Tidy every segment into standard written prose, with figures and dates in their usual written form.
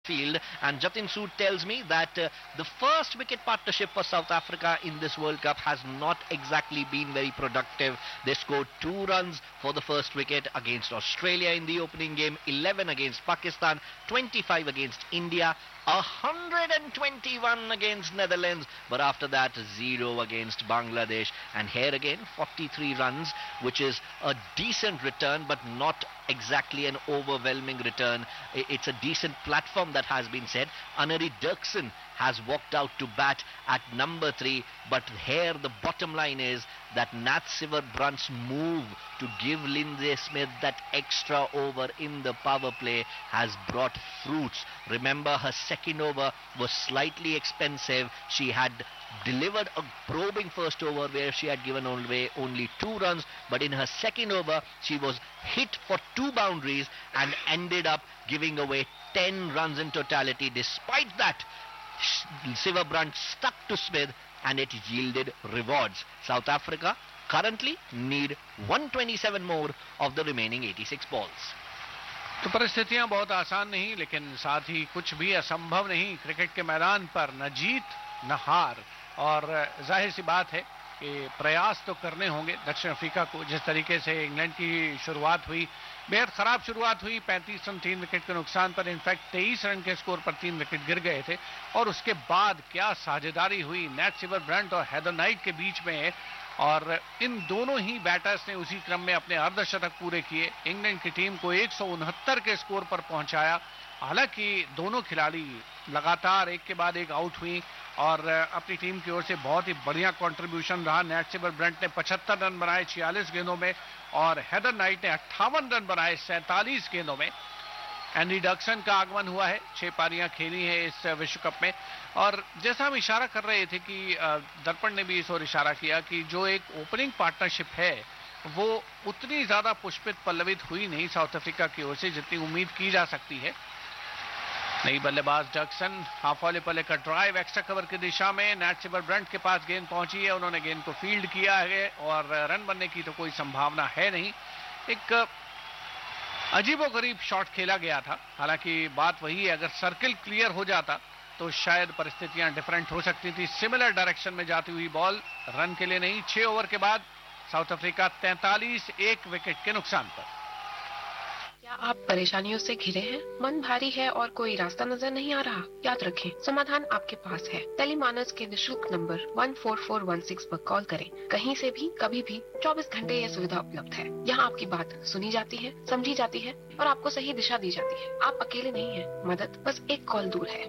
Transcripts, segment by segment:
field, and Jatin Sood tells me that the first wicket partnership for South Africa in this World Cup has not exactly been very productive. They scored 2 runs for the first wicket against Australia in the opening game, 11 against Pakistan, 25 against India, 121 against Netherlands, but after that 0 against Bangladesh, and here again 43 runs, which is a decent return but not exactly an overwhelming return. It's a decent platform that has been set. Anari Dirksen has walked out to bat at number 3, but here the bottom line is that Nat Sciver-Brunt's move to give Lindsay Smith that extra over in the power play has brought fruits. Remember, her second over was slightly expensive. She had delivered a probing first over where she had given away only 2 runs, but in her second over she was hit for 2 boundaries and ended up giving away 10 runs in totality. Despite that, Sciver-Brunt stuck to Smith and it yielded rewards. South Africa currently need 127 more of the remaining 86 balls. तो परिस्थितियां बहुत आसान नहीं, लेकिन साथ ही कुछ भी असंभव नहीं क्रिकेट के मैदान पर, न जीत न हार। और जाहिर सी बात है कि प्रयास तो करने होंगे दक्षिण अफ्रीका को। जिस तरीके से इंग्लैंड की शुरुआत हुई, बेहद खराब शुरुआत हुई, 35 रन 3 विकेट के नुकसान पर, इनफैक्ट 23 रन के स्कोर पर 3 विकेट गिर गए थे, और उसके बाद क्या साझेदारी हुई नैट सिवर-ब्रंट और हेदर नाइट के बीच में, और इन दोनों ही बैटर्स ने उसी क्रम में अपने अर्धशतक पूरे किए, इंग्लैंड की टीम को 169 के स्कोर पर पहुंचाया। हालांकि दोनों खिलाड़ी लगातार एक के बाद एक आउट हुई और अपनी टीम की ओर से बहुत ही बढ़िया कंट्रीब्यूशन रहा। नैट सिवर-ब्रंट ने 75 रन बनाए 46 गेंदों में, और हेदर नाइट ने 58 रन बनाए 47 गेंदों में। एंडी डक्सन का आगमन हुआ है, 6 पारियां खेली हैं इस विश्व कप में, और जैसा हम इशारा कर रहे थे कि दर्पण ने भी इस ओर इशारा किया कि जो एक ओपनिंग पार्टनरशिप है वो उतनी ज्यादा पुष्पित पल्लवित हुई नहीं साउथ अफ्रीका की ओर से जितनी उम्मीद की जा सकती है। नई बल्लेबाज डक्सन हाफ वाले पर लेकर ड्राइव एक्स्ट्रा कवर की दिशा में, नैट सिवर-ब्रंट के पास गेंद पहुंची है, उन्होंने गेंद को फील्ड किया है और रन बनने की तो कोई संभावना है नहीं। एक अजीबोगरीब शॉट खेला गया था, हालांकि बात वही है, अगर सर्किल क्लियर हो जाता तो शायद परिस्थितियां डिफरेंट हो सकती थी। सिमिलर डायरेक्शन में जाती हुई बॉल, रन के लिए नहीं। 6 ओवर के बाद साउथ अफ्रीका 43 1 विकेट के नुकसान पर। क्या आप परेशानियों से घिरे हैं, मन भारी है और कोई रास्ता नजर नहीं आ रहा? याद रखें, समाधान आपके पास है। टेलीमानस के निशुल्क नंबर 14416 पर कॉल करें। कहीं से भी कभी भी 24 घंटे यह सुविधा उपलब्ध है। यहाँ आपकी बात सुनी जाती है, समझी जाती है और आपको सही दिशा दी जाती है। आप अकेले नहीं हैं, मदद बस एक कॉल दूर है।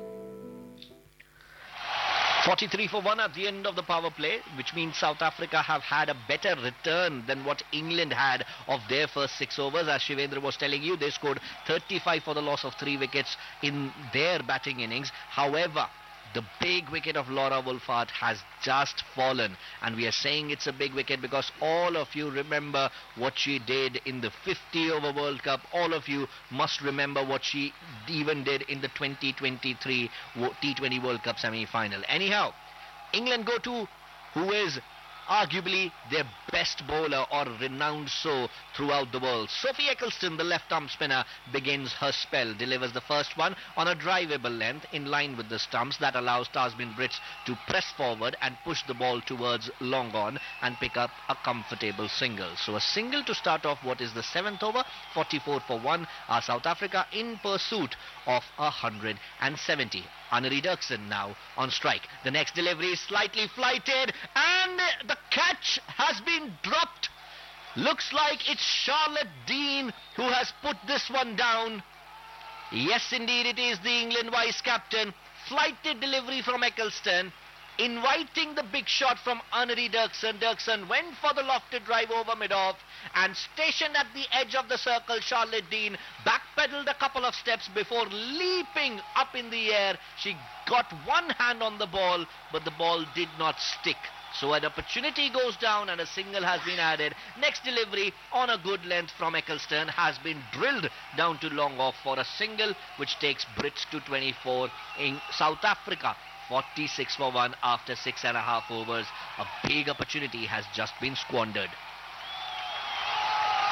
43 for 1 at the end of the power play, which means South Africa have had a better return than what England had of their first 6 overs. As Shivendra was telling you, they scored 35 for the loss of 3 wickets in their batting innings. However, the big wicket of Laura Wolfart has just fallen, and we are saying it's a big wicket because all of you remember what she did in the 50 over World Cup. All of you must remember what she even did in the 2023 T20 World Cup semi-final. Anyhow, England go to who is arguably their best bowler, or renowned so throughout the world. Sophie Ecclestone, the left-arm spinner, begins her spell, delivers the first one on a drivable length in line with the stumps that allows Tasmin Brits to press forward and push the ball towards long on and pick up a comfortable single. So a single to start off what is the 7th over. 44 for 1 are South Africa in pursuit of 170. Anari Dirksen now on strike. The next delivery is slightly flighted and the catch has been dropped. Looks like it's Charlotte Dean who has put this one down. Yes, indeed, it is the England vice captain. Flighted delivery from Ecclestone, inviting the big shot from Anari Dirksen. Dirksen went for the lofted drive over mid-off, and stationed at the edge of the circle, Charlotte Dean backpedaled a couple of steps before leaping up in the air. She got one hand on the ball, but the ball did not stick. So an opportunity goes down and a single has been added. Next delivery on a good length from Ecclestone has been drilled down to long off for a single, which takes Brits to 24 in South Africa. 46 for 1 after 6.5 overs. A big opportunity has just been squandered.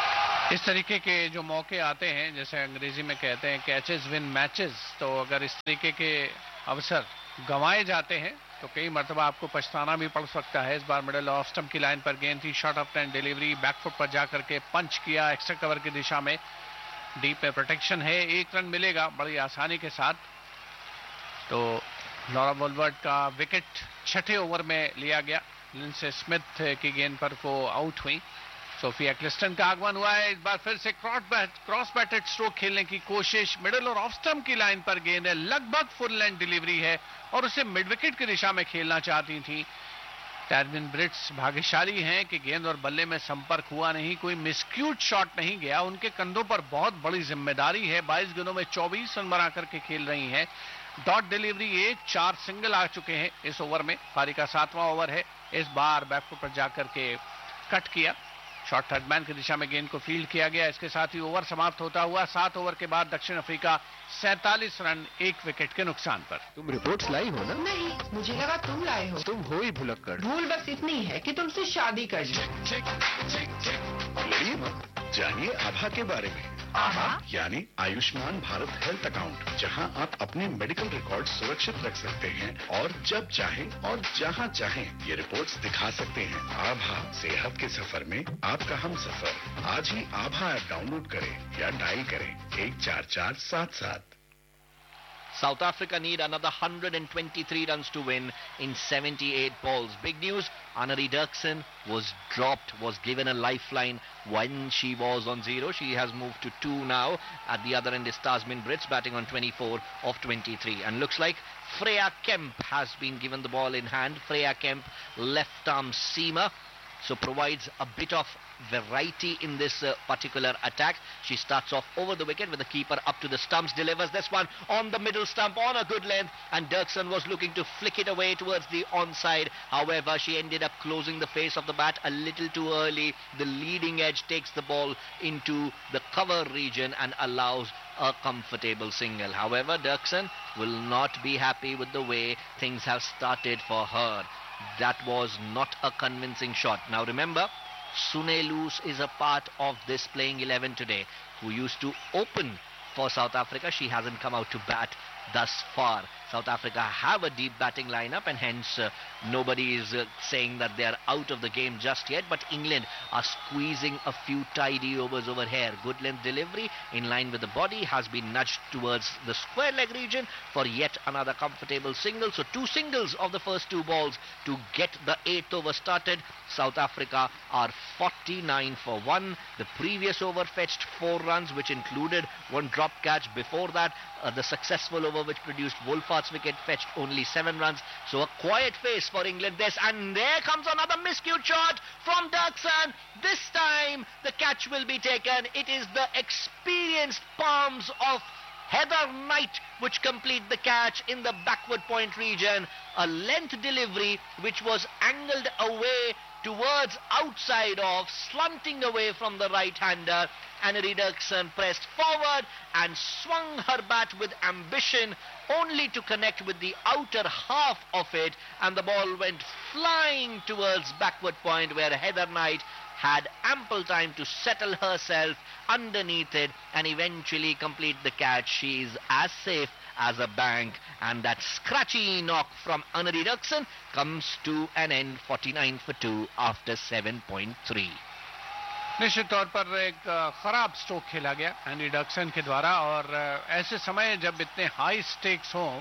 इस तरीके के जो मौके आते हैं, जैसे अंग्रेजी में कहते हैं कैचेस विन मैचेस, तो अगर इस तरीके के अवसर गंवाए जाते हैं तो कई मरतबा आपको पछताना भी पड़ सकता है। इस बार मिडल ऑफ स्टंप की लाइन पर गेंद थी, short of time delivery, back foot पर जाकर के पंच किया एक्स्ट्रा कवर की दिशा में, डीप में प्रोटेक्शन है, 1 रन मिलेगा बड़ी आसानी के साथ। तो लॉरा वुलवर्ड का विकेट छठे ओवर में लिया गया, लिंडसे स्मिथ की गेंद पर वो आउट हुई। सोफिया क्लिस्टन का आगमन हुआ है, इस बार फिर से क्रॉस बैटेड स्ट्रोक खेलने की कोशिश, मिडिल और ऑफ स्टंप की लाइन पर गेंद है, लगभग फुल लेंथ डिलीवरी है और उसे मिड विकेट की दिशा में खेलना चाहती थी। टैस्मिन ब्रिट्स भाग्यशाली हैं कि गेंद और बल्ले में संपर्क हुआ नहीं, कोई मिसक्यूट शॉट नहीं गया, उनके कंधों पर बहुत बड़ी जिम्मेदारी है। 22 गेंदों में 24 रन बना करके खेल रही हैं। डॉट डिलीवरी 1, 4 सिंगल आ चुके हैं इस ओवर में। पारी का 7वां ओवर है, इस बार बैकफुट पर जाकर के कट किया, शॉर्ट थर्ड मैन की दिशा में गेंद को फील्ड किया गया। इसके साथ ही ओवर समाप्त होता हुआ 7 ओवर के बाद दक्षिण अफ्रीका 47 रन 1 विकेट के नुकसान पर। तुम रिपोर्ट्स लाई हो ना? नहीं, मुझे लगा तुम लाए हो। तुम हो ही भुलक्कड़। भूल बस इतनी है कि तुमसे शादी कर ली। लड़िए मत, जानिए आभा के बारे में। आभा यानी आयुष्मान भारत हेल्थ अकाउंट, जहां आप अपने मेडिकल रिकॉर्ड सुरक्षित रख सकते हैं और जब चाहें और जहां चाहें ये रिपोर्ट्स दिखा सकते हैं। आभा, सेहत के सफर में आपका हम सफर। आज ही आभा ऐप डाउनलोड करें या डायल करें 14477। South Africa need another 123 runs to win in 78 balls. Big news, Annemarie Dirksen was dropped, was given a lifeline when she was on 0. She has moved to 2 now. At the other end is Tasmin Brits batting on 24 of 23. And looks like Freya Kemp has been given the ball in hand. Freya Kemp, left arm seamer, so provides a bit of variety in this particular attack. She starts off over the wicket with the keeper up to the stumps, delivers this one on the middle stump on a good length, and Dirksen was looking to flick it away towards the onside. However, she ended up closing the face of the bat a little too early. The leading edge takes the ball into the cover region and allows a comfortable single. However, Dirksen will not be happy with the way things have started for her. That was not a convincing shot. Now remember, Sune Loose is a part of this playing 11 today, who used to open for South Africa. She hasn't come out to bat thus far. South Africa have a deep batting lineup, and hence nobody is saying that they are out of the game just yet. But England are squeezing a few tidy overs over here. Good length delivery in line with the body has been nudged towards the square leg region for yet another comfortable single. So 2 singles of the first 2 balls to get the 8th over started. South Africa are 49 for 1. The previous over fetched 4 runs, which included 1 drop catch. Before that, the successful over which produced Wolfart's wicket fetched only 7 runs. So a quiet face for England this, and there comes another miscued shot from Dirksen. This time the catch will be taken. It is the experienced palms of Heather Knight which complete the catch in the backward point region. A length delivery which was angled away towards outside off, slanting away from the right-hander. Annemarie Dirksen pressed forward and swung her bat with ambition, only to connect with the outer half of it, and the ball went flying towards backward point, where Heather Knight had ample time to settle herself underneath it and eventually complete the catch. She is as safe as a bank, and that scratchy knock from Annemarie Dirksen comes to an end, 49 for 2 after 7.3. निश्चित तौर पर एक खराब stroke खेला गया any डर्कसन के द्वारा, और ऐसे समय जब इतने हाई स्टेक्स हों,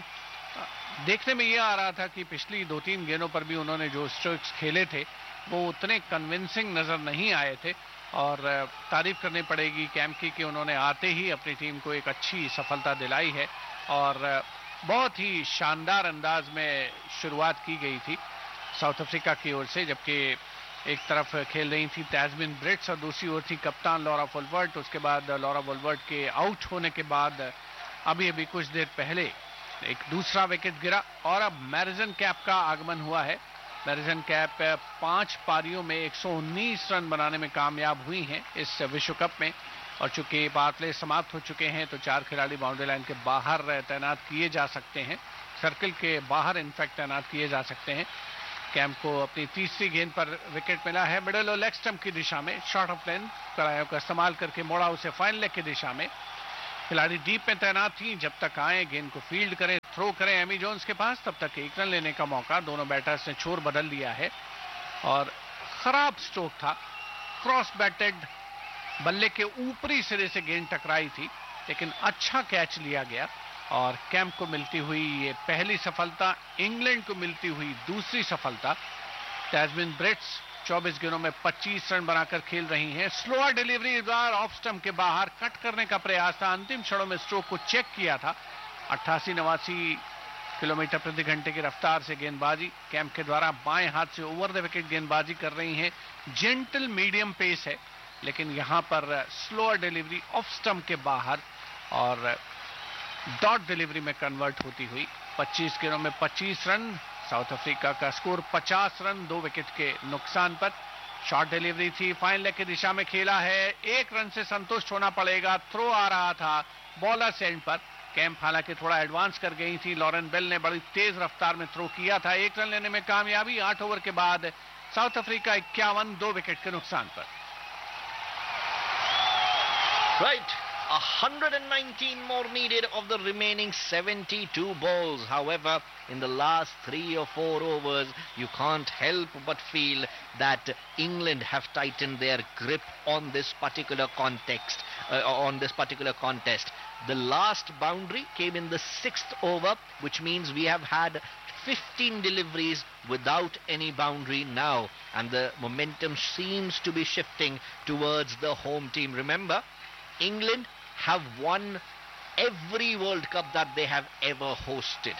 देखने में यह आ रहा था कि पिछली 2-3 गेंदों पर भी उन्होंने जो स्ट्रोक्स खेले थे वो उतने कन्विंसिंग नजर नहीं आए थे। और तारीफ करनी पड़ेगी कैम्प की कि उन्होंने आते ही अपनी टीम को एक अच्छी सफलता दिलाई है, और बहुत ही शानदार अंदाज में शुरुआत की गई थी साउथ अफ्रीका की ओर से, जबकि एक तरफ खेल रही थी तैस्मिन ब्रिट्स और दूसरी ओर थी कप्तान लॉरा वुलवर्ट। उसके बाद लॉरा वुलवर्ट के आउट होने के बाद अभी कुछ देर पहले एक दूसरा विकेट गिरा और अब मैरिजन कैप का आगमन हुआ है। मैरिजन कैप 5 पारियों में 119 रन बनाने में कामयाब हुई हैं इस विश्व कप में, और चूंकि पावर प्ले समाप्त हो चुके हैं तो 4 खिलाड़ी बाउंड्री लाइन के बाहर तैनात किए जा सकते हैं, सर्कल के बाहर इनफैक्ट तैनात किए जा सकते हैं। कैंप को अपनी तीसरी गेंद पर विकेट मिला है। मिडल और लेग स्टंप की दिशा में शॉर्ट ऑफ लेंथ कड़ाइयों का इस्तेमाल करके मोड़ा उसे फाइन लेग की दिशा में। खिलाड़ी डीप में तैनात थी, जब तक आए गेंद को फील्ड करें, थ्रो करें एमी जोन्स के पास, तब तक एक रन लेने का मौका। दोनों बैटर्स ने छोर बदल दिया है और खराब स्ट्रोक था। क्रॉस बैटेड बल्ले के ऊपरी सिरे से गेंद टकराई थी, लेकिन अच्छा कैच लिया गया और कैंप को मिलती हुई ये पहली सफलता, इंग्लैंड को मिलती हुई दूसरी सफलता। टैस्मिन ब्रिट्स 24 गेंदों में 25 रन बनाकर खेल रही हैं। स्लोअर डिलीवरी इस बार ऑफ स्टंप के बाहर कट करने का प्रयास था, अंतिम क्षणों में स्ट्रोक को चेक किया था। 88-89 किलोमीटर प्रति घंटे की रफ्तार से गेंदबाजी कैंप के द्वारा बाएं हाथ से ओवर द विकेट गेंदबाजी कर रही हैं। जेंटल मीडियम पेस है, लेकिन यहां पर स्लोअर डिलीवरी ऑफ स्टंप के बाहर और डॉट डिलीवरी में कन्वर्ट होती हुई 25 गेंदों में 25 रन। साउथ अफ्रीका का स्कोर 50 रन 2 विकेट के नुकसान पर। शॉर्ट डिलीवरी थी, फाइन लेग की दिशा में खेला है, 1 रन से संतुष्ट होना पड़ेगा। थ्रो आ रहा था बॉलर एंड पर। कैंप हालांकि थोड़ा एडवांस कर गई थी। लॉरेन बेल ने बड़ी तेज रफ्तार में थ्रो किया था, 1 रन लेने में कामयाबी। 8 ओवर के बाद साउथ अफ्रीका 51 2 विकेट के नुकसान पर। Right. 119 more needed of the remaining 72 balls. However, in the last 3 or 4 overs, you can't help but feel that England have tightened their grip on this particular contest. The last boundary came in the 6th over, which means we have had 15 deliveries without any boundary now, and the momentum seems to be shifting towards the home team. Remember, England have won every World Cup that they have ever hosted.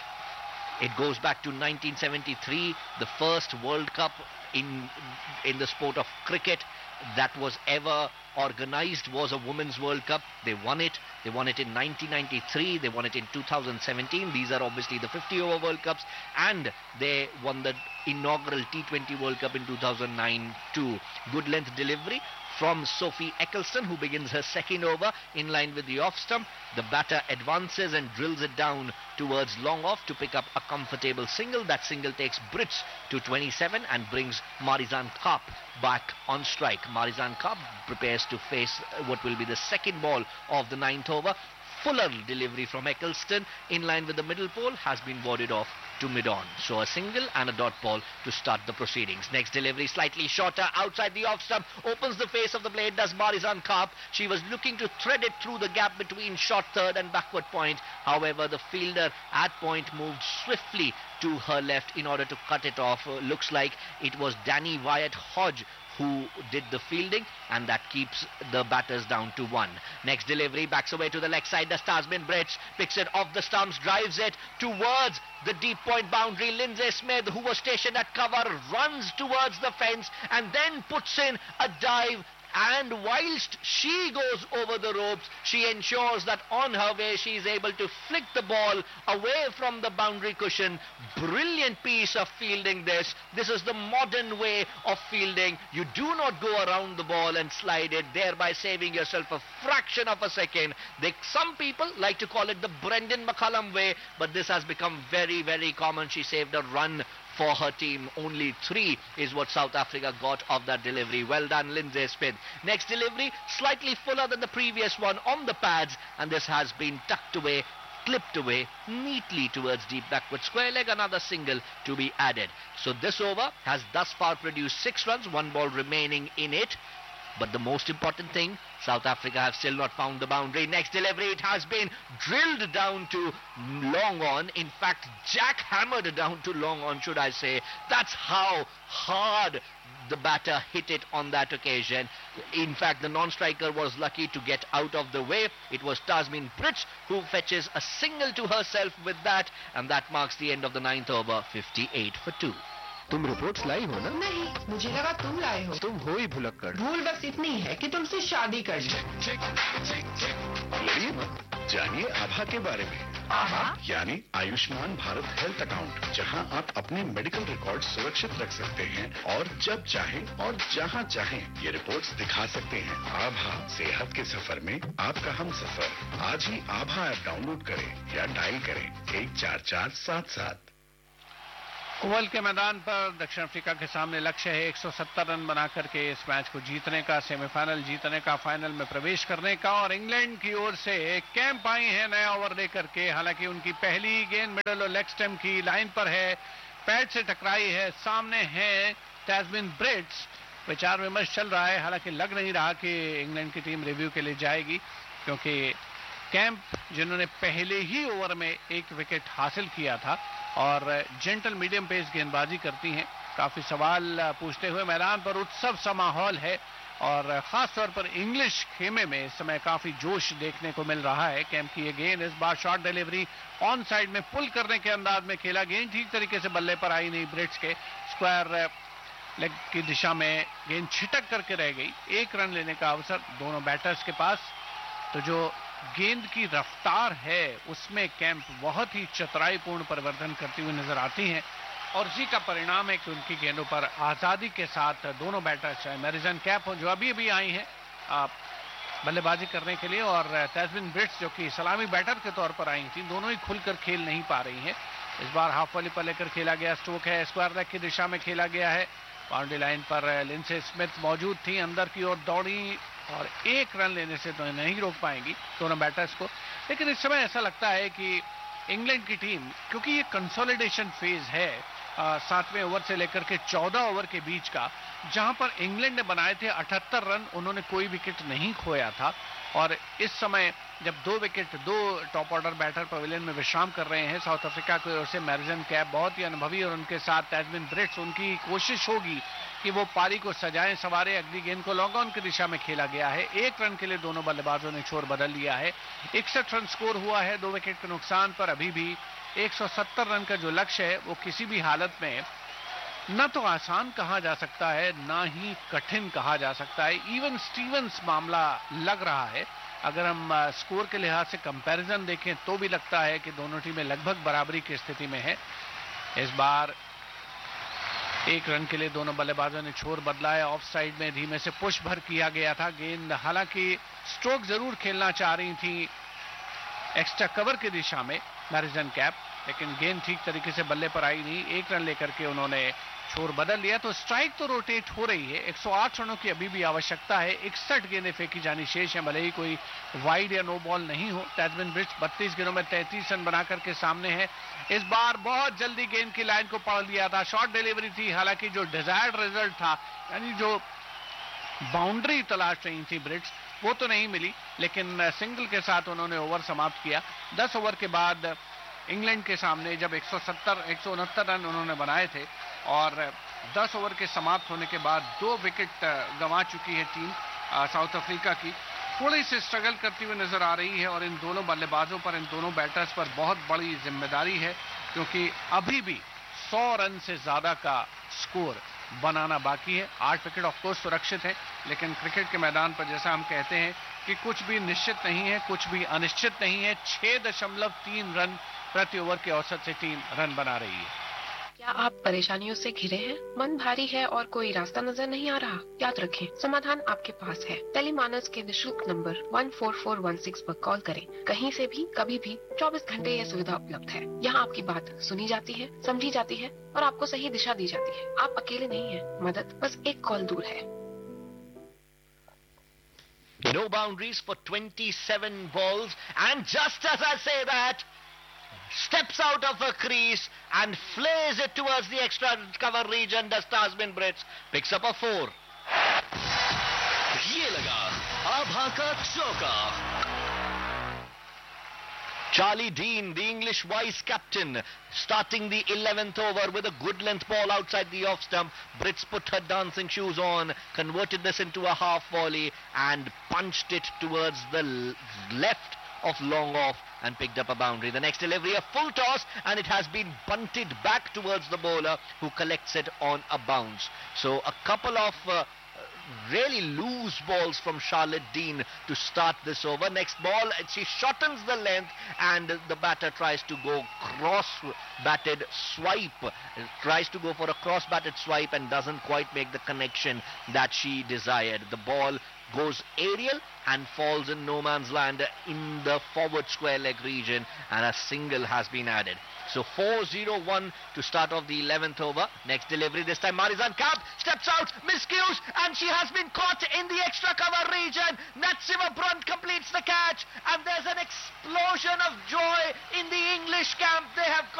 It goes back to 1973, the first World Cup in the sport of cricket that was ever organized was a Women's World Cup. They won it. They won it in 1993. They won it in 2017. These are obviously the 50-over World Cups. And they won the inaugural T20 World Cup in 2009 too. Good length delivery from Sophie Ecclestone, who begins her second over in line with the off stump. The batter advances and drills it down towards long off to pick up a comfortable single. That single takes Brits to 27 and brings Marizanne Kapp back on strike. Marizanne Kapp prepares to face what will be the second ball of the 9th over. Fuller delivery from Ecclestone in line with the middle pole has been warded off to mid-on. So a single and a dot ball to start the proceedings. Next delivery slightly shorter outside the off stump, opens the face of the blade, does Marizanne Kapp. She was looking to thread it through the gap between short third and backward point. However, the fielder at point moved swiftly to her left in order to cut it off. Looks like it was Danny Wyatt Hodge who did the fielding, and that keeps the batters down to 1. Next delivery backs away to the leg side. Does Tasmin Brits, picks it off the stumps, drives it towards the deep point boundary. Lindsay Smith, who was stationed at cover, runs towards the fence and then puts in a dive. And whilst she goes over the ropes, she ensures that on her way she is able to flick the ball away from the boundary cushion. Brilliant piece of fielding this. This is the modern way of fielding. You do not go around the ball and slide it, thereby saving yourself a fraction of a second. Some people like to call it the Brendan McCullum way, but this has become very, very common. She saved a run for her team. Only 3 is what South Africa got of that delivery. Well done, Lindsay Smith. Next delivery, slightly fuller than the previous one on the pads, and this has been tucked away, clipped away neatly towards deep backward square leg. Another single to be added. So this over has thus far produced 6 runs, 1 ball remaining in it. But the most important thing, South Africa have still not found the boundary. Next delivery, it has been drilled down to long on. In fact, jackhammered down to long on, should I say. That's how hard the batter hit it on that occasion. In fact, the non-striker was lucky to get out of the way. It was Tasmin Brits who fetches a single to herself with that, and that marks the end of the 9th over, 58 for 2. तुम reports लाई हो ना? नहीं, मुझे लगा तुम लाए हो। तुम हो ही भुलक्कड़। भूल बस इतनी है कि तुमसे शादी कर ली। लड़िए मत, जानिए आभा के बारे में। आभा यानी आयुष्मान भारत हेल्थ अकाउंट, जहां आप अपने मेडिकल रिकॉर्ड सुरक्षित रख सकते हैं और जब चाहें और जहां चाहें ये रिपोर्ट्स दिखा सकते हैं। आभा, सेहत के सफर में आपका हम सफर। आज ही आभा ऐप डाउनलोड करें या डायल करें 14477। ओवल के मैदान पर दक्षिण अफ्रीका के सामने लक्ष्य है 170 रन बना करके इस मैच को जीतने का, सेमीफाइनल जीतने का, फाइनल में प्रवेश करने का। और इंग्लैंड की ओर से कैंप आई है नया ओवर लेकर के। हालांकि उनकी पहली गेंद मिडल और लेग स्टंप की लाइन पर है, पैड से टकराई है। सामने है टैस्मिन ब्रिट्स। विचार विमर्श चल रहा है, हालांकि लग नहीं रहा कि इंग्लैंड की टीम रिव्यू के लिए जाएगी, क्योंकि कैंप जिन्होंने पहले ही ओवर में एक विकेट हासिल किया था और जेंटल मीडियम पेस गेंदबाजी करती हैं। काफी सवाल पूछते हुए मैदान पर उत्सव सा माहौल है और खासतौर पर इंग्लिश खेमे में इस समय काफी जोश देखने को मिल रहा है। कैंप की ये गेंद इस बार शॉर्ट डिलीवरी ऑन साइड में पुल करने के अंदाज में खेला, गेंद ठीक तरीके से बल्ले पर आई नहीं। ब्रिट्स के स्क्वायर लेग की दिशा में गेंद छिटक करके रह गई। 1 रन लेने का अवसर दोनों बैटर्स के पास। तो जो गेंद की रफ्तार है उसमें कैंप बहुत ही चतुराईपूर्ण परिवर्तन करती हुई नजर आती हैं और इसी का परिणाम है कि उनकी गेंदों पर आजादी के साथ दोनों बैटर्स, चाहे मैरिजन कैप हो जो अभी अभी आई हैं बल्लेबाजी करने के लिए, और टैस्मिन ब्रिट्स जो कि सलामी बैटर के तौर पर आई थी, दोनों ही खुलकर खेल नहीं पा रही हैं। इस बार हाफ वॉली पर लेकर खेला गया स्ट्रोक है, स्क्वायर लेग की दिशा में खेला गया है। बाउंड्री लाइन पर लिंडसे स्मिथ मौजूद थी, अंदर की ओर दौड़ी और 1 रन लेने से तो नहीं रोक पाएंगी दोनों बैटर्स को। लेकिन इस समय ऐसा लगता है कि इंग्लैंड की टीम, क्योंकि ये कंसोलिडेशन फेज है 7वें ओवर से लेकर के 14 ओवर के बीच का, जहां पर इंग्लैंड ने बनाए थे 78 रन, उन्होंने कोई विकेट नहीं खोया था। और इस समय जब 2 wicket 2 top order batter pavilion में विश्राम कर रहे हैं साउथ अफ्रीका की ओर से मैरिजन कैप बहुत ही अनुभवी और उनके साथ टैस्मिन ब्रिट्स, उनकी कोशिश होगी कि वो पारी को सजाएं संवारे। अगली गेंद को लॉन्ग ऑन की दिशा में खेला गया है। 1 रन के लिए दोनों बल्लेबाजों ने छोर बदल लिया है। 61 रन स्कोर हुआ है 2 विकेट के नुकसान पर। अभी भी 170 रन का जो लक्ष्य है वो किसी भी हालत में न तो आसान कहा जा सकता है ना ही कठिन कहा जा सकता है। इवन स्टीवंस मामला लग रहा है। अगर हम स्कोर के लिहाज से कंपैरिजन देखें तो भी लगता है कि दोनों टीमें लगभग बराबरी की स्थिति में है। इस बार 1 रन के लिए दोनों बल्लेबाजों ने छोर बदला है। ऑफ साइड में धीमे से पुश भर किया गया था। गेंद हालांकि स्ट्रोक जरूर खेलना चाह रही थी एक्स्ट्रा कवर की दिशा में मैरिजन कैप, लेकिन गेंद ठीक तरीके से बल्ले पर आई नहीं। 1 रन लेकर के उन्होंने छोर बदल लिया। तो स्ट्राइक तो रोटेट हो रही है। 108 रनों की अभी भी आवश्यकता है। 61 गेंदें फेंकी जानी शेष है, भले ही कोई वाइड या नो बॉल नहीं हो। टैस्मिन ब्रिट्स 32 गेंदों में 33 रन बना करके सामने है। इस बार बहुत जल्दी गेंद की लाइन को पकड़ लिया था। शॉर्ट डिलीवरी थी, हालांकि जो डिजायर्ड रिजल्ट था, यानी जो बाउंड्री तलाश रही थी ब्रिट्स, वो तो नहीं मिली, लेकिन सिंगल के साथ उन्होंने ओवर समाप्त किया। 10 ओवर के बाद इंग्लैंड के सामने जब 169 रन उन्होंने बनाए थे और 10 ओवर के समाप्त होने के बाद 2 विकेट गंवा चुकी है टीम साउथ अफ्रीका की, थोड़ी सी स्ट्रगल करती हुई नजर आ रही है। और इन दोनों बल्लेबाजों पर, इन दोनों बैटर्स पर बहुत बड़ी जिम्मेदारी है, क्योंकि अभी भी 100 रन से ज्यादा का स्कोर बनाना बाकी है। 8 विकेट ऑफकोर्स सुरक्षित है, लेकिन क्रिकेट के मैदान पर जैसा हम कहते हैं कि कुछ भी निश्चित नहीं है, कुछ भी अनिश्चित नहीं है। 6.3 रन प्रति ओवर के औसत से टीम रन बना रही है। क्या आप परेशानियों से घिरे हैं? मन भारी है और कोई रास्ता नजर नहीं आ रहा? याद रखें, समाधान आपके पास है। टेलीमानस के निःशुल्क नंबर 14416 पर कॉल करें। कहीं से भी, कभी भी, 24 घंटे यह सुविधा उपलब्ध है। यहाँ आपकी बात सुनी जाती है, समझी जाती है और आपको सही दिशा दी जाती है। आप अकेले नहीं हैं, मदद बस एक कॉल दूर है। No boundaries for 27 balls, and just as I say that, steps out of a crease and flares it towards the extra cover region. Does Tasmin Brits picks up a 4. ये लगा आभा का चौका। Charlie Dean, the English vice captain, starting the 11th over with a good length ball outside the off stump. Brits put her dancing shoes on, converted this into a half volley and punched it towards the left of long off and picked up a boundary. The next delivery, a full toss, and it has been bunted back towards the bowler, who collects it on a bounce. So a couple of really loose balls from Charlotte Dean to start this over. Next ball, she shortens the length and the batter tries to go cross-batted swipe. Tries to go for a cross-batted swipe and doesn't quite make the connection that she desired. The ball goes aerial and falls in no man's land in the forward square leg region, and a single has been added. So 4-0-1 to start off the 11th over. Next delivery, this time Marizan Kamp steps out, miscues, and she has been caught in the extra cover region. Natsiva Brunt completes the catch, and there's an explosion of joy in the English camp. They have